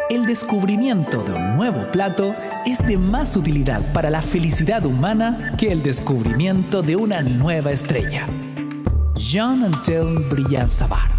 El descubrimiento de un nuevo plato es de más utilidad para la felicidad humana que el descubrimiento de una nueva estrella. Jean-Antoine Brillat-Savart.